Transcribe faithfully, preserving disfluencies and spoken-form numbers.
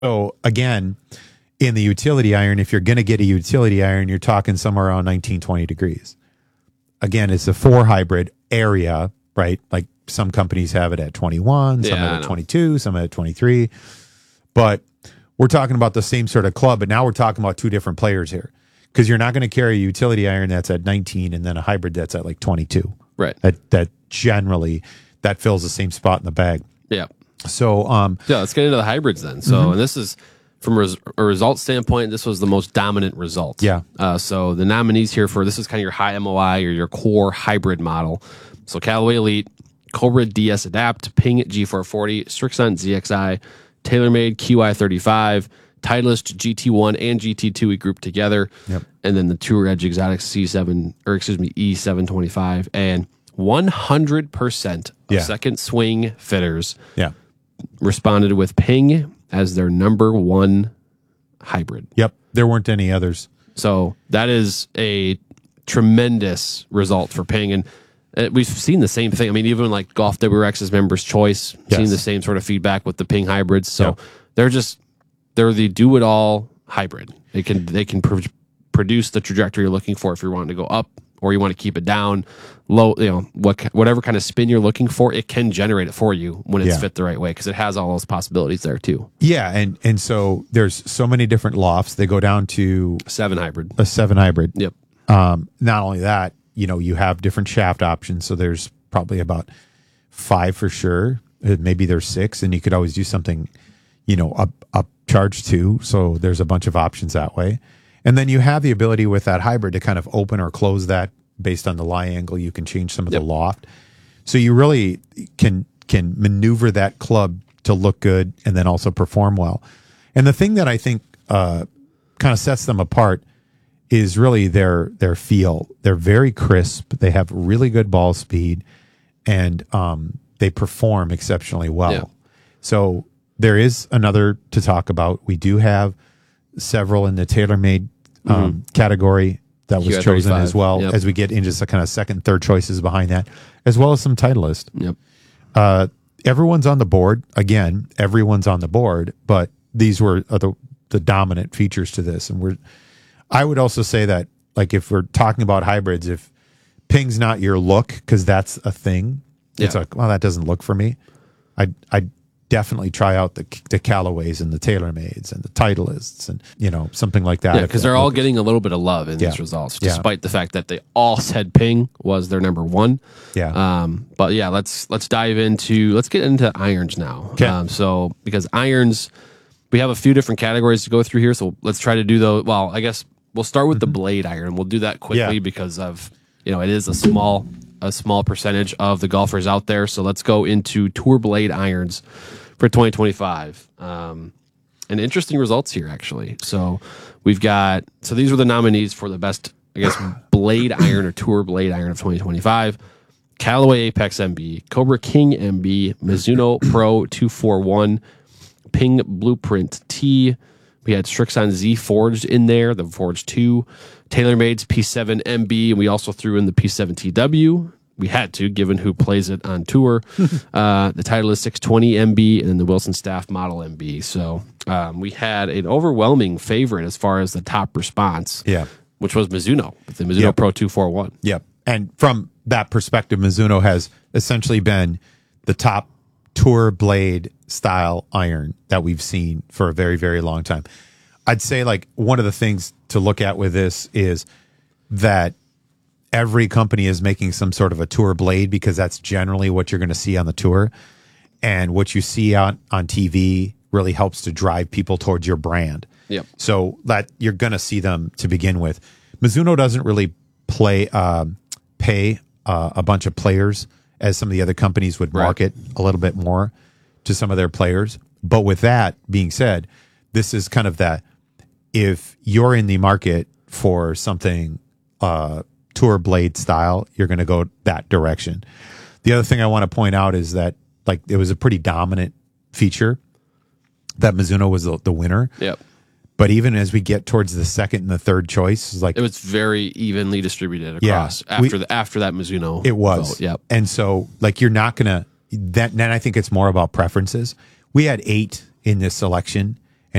So again, in the utility iron, if you're going to get a utility iron, you're talking somewhere around nineteen, twenty degrees. Again, it's a four hybrid area, right? Like some companies have it at twenty-one, some Yeah, have I it at know. twenty-two, some at twenty-three. But we're talking about the same sort of club, but now we're talking about two different players here. Because you're not going to carry a utility iron that's at nineteen and then a hybrid that's at like twenty-two. Right. That that generally that fills the same spot in the bag. Yeah. So um Yeah, let's get into the hybrids then. So, Mm-hmm. and this is from a, res- a result standpoint, this was the most dominant result. Yeah. Uh, so the nominees here for this is kind of your high M O I or your core hybrid model. So Callaway Elite, Cobra D S Adapt, Ping G four forty, Strixon Z X I, TaylorMade Q I thirty-five, Titleist G T one and G T two we grouped together. Yep. And then the Tour Edge Exotic C seven, or excuse me, E seven twenty-five. And one hundred percent of Yeah. second swing fitters yeah. responded with Ping as their number one hybrid. Yep. There weren't any others. So that is a tremendous result for Ping. And uh, we've seen the same thing. I mean, even like Golf W R X's Members Choice, Yes. seen the same sort of feedback with the Ping hybrids. So Yep. they're just, they're the do it all hybrid. They can, they can pr- produce the trajectory you're looking for if you're wanting to go up or you want to keep it down low, you know, what, whatever kind of spin you're looking for, it can generate it for you when it's Yeah. fit the right way because it has all those possibilities there too. Yeah, and and so there's so many different lofts. They go down to Seven hybrid. a seven hybrid. Yep. Um, not only that, you know, you have different shaft options. So there's probably about five for sure. Uh, Maybe there's six, and you could always do something, you know, up up charge two. So there's a bunch of options that way. And then you have the ability with that hybrid to kind of open or close that based on the lie angle. You can change some of Yep. the loft. So you really can can maneuver that club to look good and then also perform well. And the thing that I think uh, kind of sets them apart is really their their feel. They're very crisp. They have really good ball speed, and um, they perform exceptionally well. Yeah. So there is another to talk about. We do have several in the TaylorMade um, category that was Q I chosen thirty-five. as well. Yep. As we get into some kind of second, third choices behind that, as well as some Titleist. Yep. Uh, everyone's on the board. Again, everyone's on the board, but these were uh, the the dominant features to this. And we're, I would also say that, like, if we're talking about hybrids, if Ping's not your look, because that's a thing, it's Yeah. like, well, that doesn't look for me. I I definitely try out the the Callaways and the TaylorMades and the Titleists and, you know, something like that. Yeah, If because that they're all looks- getting a little bit of love in Yeah. these results, Yeah. despite the fact that they all said Ping was their number one. Yeah. Um, but yeah, let's let's dive into let's get into irons now. Okay. Um, so because irons, we have a few different categories to go through here. So let's try to do those. Well, I guess we'll start with the blade iron. We'll do that quickly Mm-hmm. Yeah. because of you know it is a small a small percentage of the golfers out there. So let's go into tour blade irons for twenty twenty-five. Um, and interesting results here, actually. So we've got, so these were the nominees for the best, I guess, blade iron or tour blade iron of twenty twenty-five. Callaway Apex M B, Cobra King M B, Mizuno Pro two forty-one, Ping Blueprint T. We had Strixon Z Forged in there, the Forged two, TaylorMade's P seven M B, and we also threw in the P seven T W. We had to, given who plays it on tour. uh, the Titleist six twenty M B and then the Wilson Staff Model M B. So um, we had an overwhelming favorite as far as the top response, Yeah. which was Mizuno, the Mizuno Yep. Pro two forty-one. Yep. And from that perspective, Mizuno has essentially been the top tour blade style iron that we've seen for a very, very long time. I'd say, like, one of the things to look at with this is that every company is making some sort of a tour blade because that's generally what you're going to see on the tour. And what you see on, on T V really helps to drive people towards your brand. Yep. So that you're going to see them to begin with. Mizuno doesn't really play, um, pay uh, a bunch of players as some of the other companies would Right. market a little bit more to some of their players. But with that being said, this is kind of that, if you're in the market for something uh, tour blade style, you're going to go that direction. The other thing I want to point out is that, like, it was a pretty dominant feature that Mizuno was the, the winner. Yep. But even as we get towards the second and the third choice, it's like It was very evenly distributed Yeah. across after We- the after that Mizuno. it was. vote. Yep. And so, like, you're not going to, that, then I think it's more about preferences. We had eight in this selection,